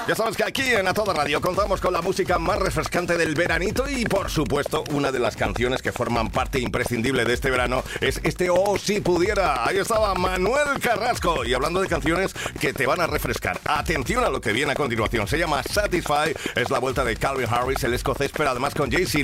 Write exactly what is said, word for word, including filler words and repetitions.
Ya sabes que aquí en A Toda Radio contamos con la música más refrescante del veranito y, por supuesto, una de las canciones que forman parte imprescindible de este verano es este Oh Si Pudiera. Ahí estaba Manuel Carrasco. Y hablando de canciones que te van a refrescar, atención a lo que viene a continuación. Se llama Satisfy, es la vuelta de Calvin Harris, el escocés, pero además con Jay-Z.